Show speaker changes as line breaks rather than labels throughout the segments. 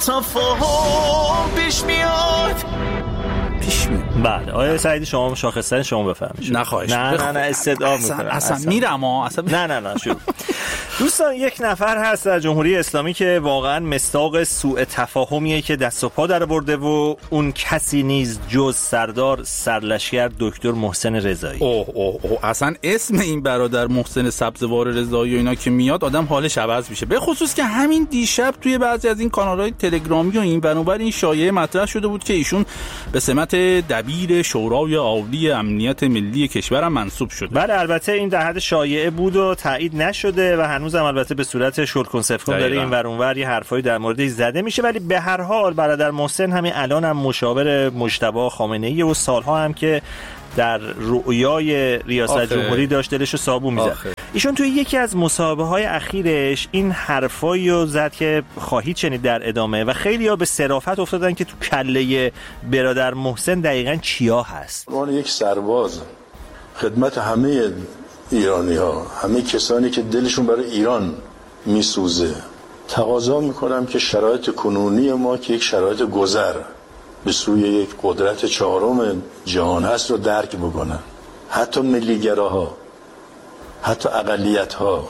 تفاهم پیش میاد.
بله آقای سعیدی شما شاخصتر شما بفرمایید.
نه خواهش.
نه استدعا میکنم.
اصلا میرم
نه شروع. دوستان یک نفر هست در جمهوری اسلامی که واقعا مصداق سوء تفاهمیه که دست و پا در برده و اون کسی نیز جز سردار سرلشکر دکتر محسن رضایی.
اوه اصلا اسم این برادر محسن سبزوار رضایی و اینا که میاد آدم حالش عوض میشه، به خصوص که همین دیشب توی بعضی از این کانال‌های تلگرامی و این ور این شایعه مطرح شده بود که ایشون به سمت دبیر شورای عالی امنیت ملی کشورم منصوب شده.
بله البته این در حد شایعه بود و تایید نشده و هنوز هم البته به صورت شورکن سفکن داره این ور اون ور یه حرفایی در موردش زده میشه، ولی به هر حال برادر محسن همین الان هم مشاور مجتبی خامنه‌ای و سالها هم که در رؤیای ریاست جمهوری داشت دلشو صابون میزد. ایشون توی یکی از مصاحبه‌های اخیرش این حرفایی رو زد که خواهید شنید در ادامه و خیلی‌ها به صرافت افتادن که تو کله برادر محسن دقیقاً چیا هست.
من یک سرباز خدمت همه ایرانی‌ها، همه کسانی که دلشون برای ایران میسوزه، تقاضا میکنم که شرایط کنونی ما که یک شرایط گذر به سوی یک قدرت چهارم جهان هست رو درک بکنن. حتی ملیگراها، حتی اقلیت‌ها،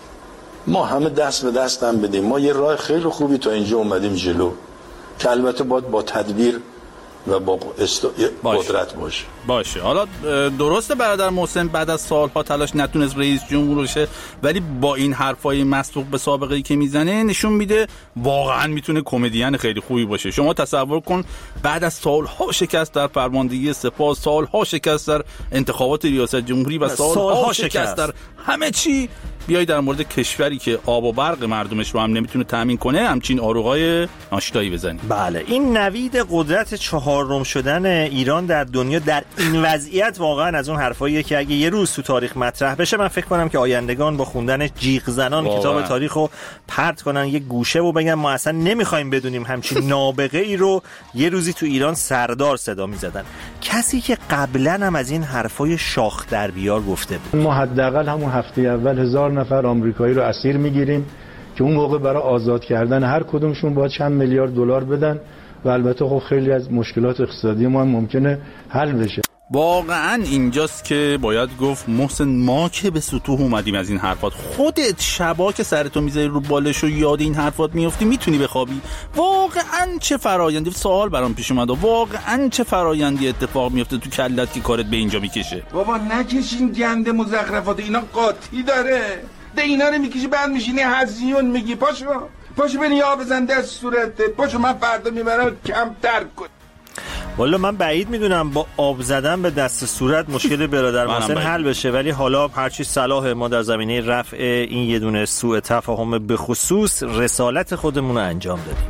ما همه دست به دست هم بدیم. ما یه راه خیلی خوبی تا اینجا اومدیم جلو که البته باید با تدبیر و با قدرت
باشه. حالا درسته برادر محسن بعد از سالها تلاش نتونست رئیس جمهور بشه، ولی با این حرفای مسبوق به سابقه‌ای که میزنه نشون میده واقعا میتونه کمدین خیلی خوبی باشه. شما تصور کن بعد از سالها شکست در فرماندهی سپاه، سالها شکست در انتخابات ریاست جمهوری و سالها شکست در همه چی، بیای در مورد کشوری که آب و برق مردمش رو هم نمیتونه تامین کنه همچین آروغای ناشتایی بزنی.
بله این نوید قدرت چهارم شدن ایران در دنیا در این وضعیت واقعا از اون حرفاییه که اگه یه روز تو تاریخ مطرح بشه من فکر کنم که آیندگان با خوندن جیغ زنان کتاب تاریخو پرت کنن یک گوشه و بگن ما اصلا نمیخوایم بدونیم همچین نابغه ای رو یه روزی تو ایران سردار صدا میزدن. کسی که قبلا هم از این حرفای شاخ در بیار گفته بود.
ما حداقل همون هفته اول 1000 نفر آمریکایی رو اسیر میگیریم که اون موقع برای آزاد کردن هر کدومشون باید چند میلیارد دلار بدن و البته خب خیلی از مشکلات اقتصادی ما هم ممکنه حل بشه.
واقعا اینجاست که باید گفت محسن ما که به سطوح اومدیم از این حرفات. خودت شبا که سرتو میذاری رو بالش و یاد این حرفات میافتی میتونی بخوابی؟ واقعا چه فرایندی، سوال برام پیش اومد، واقعا چه فرایندی اتفاق میفته تو کلت که کارت به اینجا میکشه؟
بابا نکشین گنده مزخرفات، اینا قاطی داره. ده اینا رو میکشی بعد میشینی هزیون میگی پاشو بنی آب بزن دست صورتت، پاشو من فردا میبرم کم ترک کن.
والا من بعید میدونم با آب زدن به دست صورت مشکل برادر محسن حل بشه، ولی حالا هرچی صلاح ما در زمینه رفع این یه دونه سوء تفاهم به خصوص رسالت خودمون رو انجام دادیم.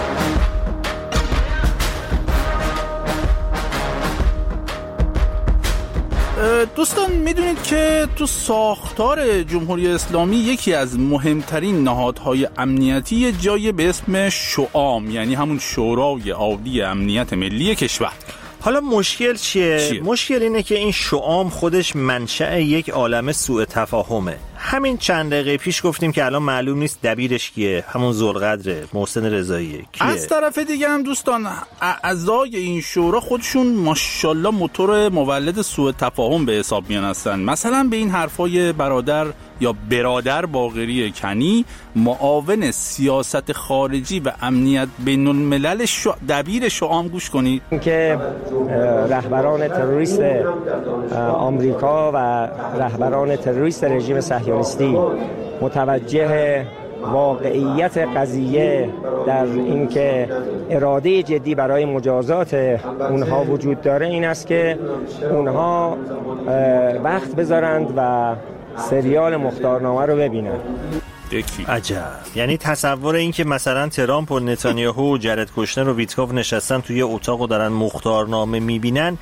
دوستان میدونید که تو ساختار جمهوری اسلامی یکی از مهمترین نهادهای امنیتی جای به اسم شعام، یعنی همون شورای عالی امنیت ملی کشور.
حالا مشکل چیه؟ مشکل اینه که این شعام خودش منشأ یک عالمه سوء تفاهمه. همین چند دقیقه پیش گفتیم که الان معلوم نیست دبیرش کیه، همون ذوالقدره، محسن رضاییه کیه.
از طرف دیگه هم دوستان اعضای این شورا خودشون ماشاءالله موتور مولد سوء تفاهم به حساب میان هستن. مثلا به این حرفای برادر باقری کنی، معاون سیاست خارجی و امنیت بین الملل دبیر شعام گوش کنید
که رهبران تروریست آمریکا و رهبران تروریست رژیم صهیونیستی متوجه واقعیت قضیه در اینکه اراده جدی برای مجازات اونها وجود داره این است که اونها وقت بذارند و سریال مختارنامه رو ببینن.
عجب. یعنی تصور این که مثلا ترامپ و نتانیاهو و جرد کوشنر و ویتکوف نشستن توی اتاق و دارن مختارنامه میبینن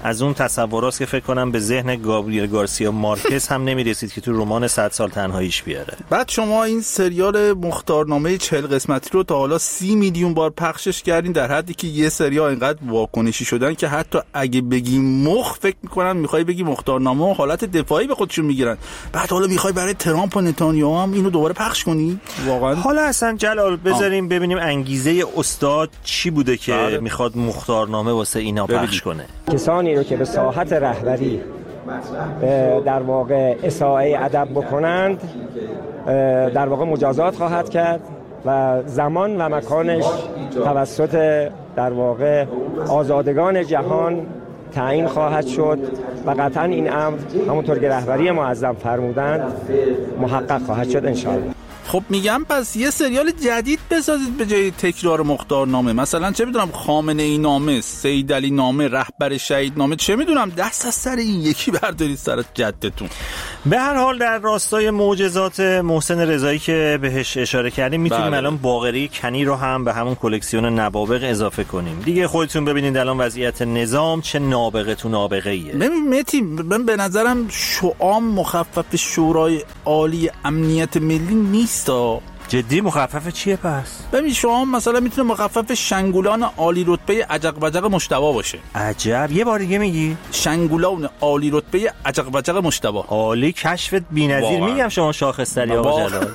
از اون تصوراست که فکر کنم به ذهن گابریل گارسیا مارکز هم نمیرسید که تو رمان 100 سال تنهاییش بیاره.
بعد شما این سریال مختارنامه 40 قسمتی رو تا حالا 30 میلیون بار پخشش کردین، در حدی که یه سری‌ها اینقدر واکنشی شدن که حتی اگه بگی مخ فکر می‌کنن می‌خوای بگی مختارنامه و حالت دفاعی به خودشون میگیرن. بعد حالا می‌خوای برای ترامپ و نتانیاهو هم اینو دوباره پخش کنی؟ واقعا
حالا اصلا جلال بذاریم ببینیم انگیزه استاد چی بوده که میخواد مختارنامه واسه اینا پخش کنه.
کسانی رو که به ساحت رهبری در واقع اساءه ادب بکنند در واقع مجازات خواهد کرد و زمان و مکانش توسط در واقع آزادگان جهان تعیین خواهد شد و قطعا این امر همونطور که رهبری معظم فرمودند محقق خواهد شد انشاءالله.
خب میگم پس یه سریال جدید بسازید به جای تکرار مختارنامه، مثلا چه میدونم خامنه‌ای نامه، سید علی نامه، رهبر شهید نامه، چه میدونم دست از سر این یکی بردارید سر جدتون.
به هر حال در راستای معجزات محسن رضایی که بهش اشاره کردیم میتونیم الان باقری کنی رو هم به همون کلکسیون نوابغ اضافه کنیم. دیگه خودتون ببینید الان وضعیت نظام چه نابغه تو نابغه‌ایه.
ببین متی، من به نظرم شعام مخفف شورای عالی امنیت ملی نیست.
جدی مخفف چیه پس؟
ببین شما مثلا میتونه مخفف شنگولان عالی رتبه عجق وجق مجتبی باشه.
عجب، یه بار دیگه میگی؟
شنگولان عالی رتبه عجق وجق مجتبی.
عالی، کشفت بی‌نظیر. میگم شما شاخص‌تری آقا جلال.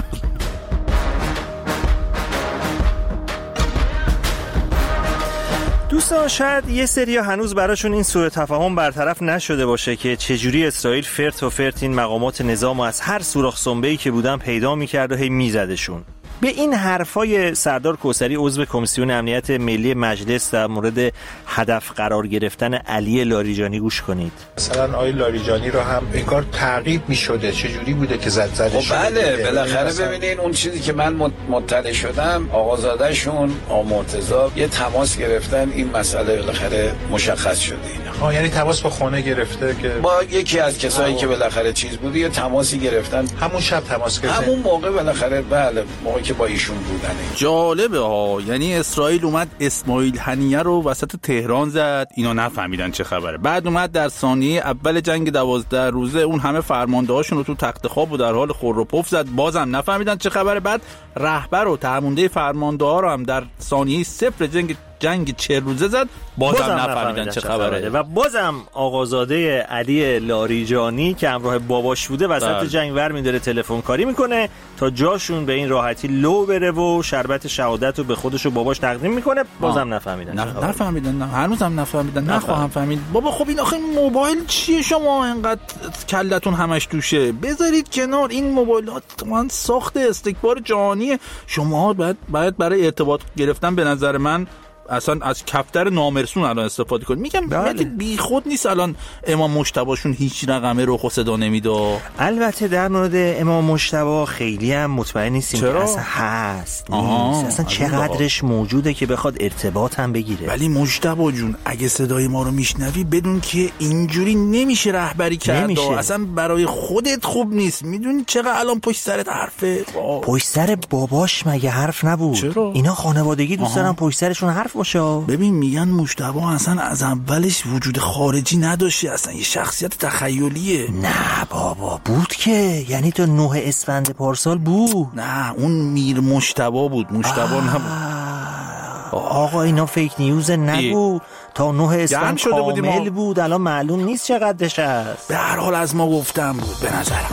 دوستان شاید یه سریا هنوز براشون این سوء تفاهم برطرف نشده باشه که چجوری اسرائیل فرت و فرت این مقامات نظام از هر سوراخ سنبه‌ای که بودن پیدا می‌کرد و هی میزدشون. به این حرفای سردار کوثری عضو کمیسیون امنیت ملی مجلس در مورد هدف قرار گرفتن علی لاریجانی گوش کنید.
مثلا آقای لاریجانی رو هم این کار تعقیب می‌شده، چجوری بوده که زده شده؟
بله بالاخره ببینین اون چیزی که من مطلع شدم آقازاده‌شون مرتضی یه تماس گرفتن، این مسئله بالاخره مشخص شده اینا.
یعنی تماس با خونه گرفته که
با یکی از کسایی که بالاخره چیز بود یه تماسی گرفتن،
همون شب تماس گرفتن،
همون موقع بالاخره بله موقعی که با ایشون بودن.
جالبه ها، یعنی اسرائیل اومد اسماعیل هنیه رو وسط تهران زد، اینا نفهمیدن چه خبره. بعد اومد در ثانیه اول جنگ 12 روزه اون همه فرماندهاشون رو تو تخت خواب و در حال خور و پف زد، بازم نفهمیدن چه خبره. بعد رهبر و فرمانده فرمانده ها رو هم در ثانیه 0 جنگ 40 روزه زد، بازم نفهمیدن چه خبره.
و بازم آقازاده علی لاریجانی که همراه باباش بوده وسط جنگ ور می‌داره تلفن کاری میکنه تا جاشون به این راحتی لو بره و شربت شهادت رو به خودش و باباش تقدیم میکنه، بازم نفهمیدن.
نفهمیدن، هنوزم نفهمیدن، نخواهم فهمید. بابا خب این آخه موبایل چیه شما انقدر کلتون همش توشه؟ بذارید کنار، این موبایلات من ساخت استکبار جهانیه. شما باید برای ارتباط گرفتن به نظر من اصلا از کفتر نامرسون الان استفاده کنید. میگم بی خود نیست الان امام مجتبیشون هیچ رقمه رو خود صدا نمیده.
البته در مورد امام مجتبی خیلی هم مطمئن نیستیم که اصلا هست نیست، اصلا چقدرش موجوده که بخواد ارتباط هم بگیره.
ولی مجتبی جون اگه صدای ما رو میشنوی بدون که اینجوری نمیشه رهبری کرد، اصلا برای خودت خوب نیست. میدونی چقدر الان پشت سرت حرفه؟
پشت سر باباش مگه حرف نبود؟
چرا؟
اینا خانوادگی دوست دارن پشت سرشون حرف باشه.
ببین میگن مجتبی اصلا از اولش وجود خارجی نداشته، اصلا یه شخصیت تخیلیه.
نه بابا بود که، یعنی تا 9 اسفند پارسال بود.
نه اون میر مجتبی بود، مجتبی نبود.
آقا اینا فیک نیوز نگو. تا 9 اسفند کامل بود، الان معلوم نیست چقدرش هست.
به هر حال از ما گفتم بود به نظرم.